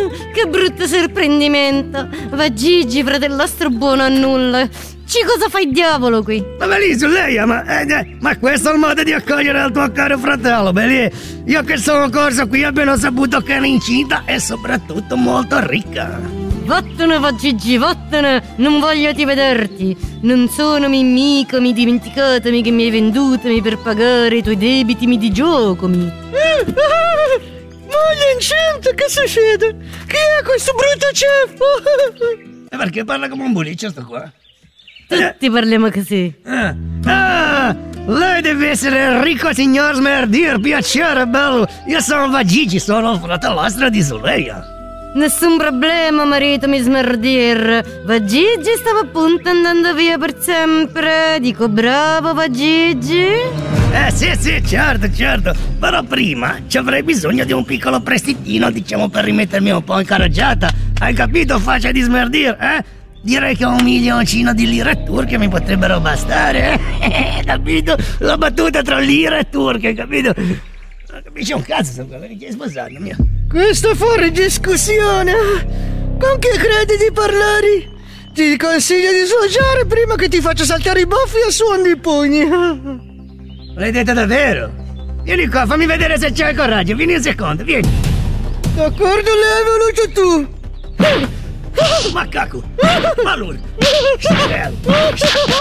Che brutto sorprendimento. Va Gigi, fratellastro buono a nulla. Cosa fai diavolo qui? Ma Belì, su lei, ma questo è il modo di accogliere il tuo caro fratello, Belì. Io che sono corso qui abbiamo saputo che è incinta e soprattutto molto ricca. Vattene, va Gigi, vattene. Non voglio ti vederti. Non sono mica, mi dimenticatemi che mi hai venduto per pagare i tuoi debiti di gioco. Moglie incinta, che succede? Chi è questo brutto ceffo? Perché parla come un buliccio sto qua? Tutti parliamo così. Lei deve essere ricco signor Smerdir, piacere bello. Io sono Vagigi, sono il fratellastro di Zuleia. Nessun problema, marito mi Smerdir. Vagigi stava appunto andando via per sempre. Dico bravo Vagigi. Sì, certo. Però prima ci avrei bisogno di un piccolo prestitino, diciamo, per rimettermi un po' incaraggiata. Hai capito, faccia di Smerdir, Direi che 1 milioncino di lire turche mi potrebbero bastare, capito? La battuta tra lire e turche, capito? Non capisci un cazzo, perché stai sposando, mio. Questo è fuori discussione. Con chi credi di parlare? Ti consiglio di sloggiare prima che ti faccia saltare i baffi e suoni i pugni. L'hai detto davvero? Vieni qua, fammi vedere se c'hai coraggio, vieni un secondo, vieni. D'accordo, lei è venuto tu. Macaco! Maluco!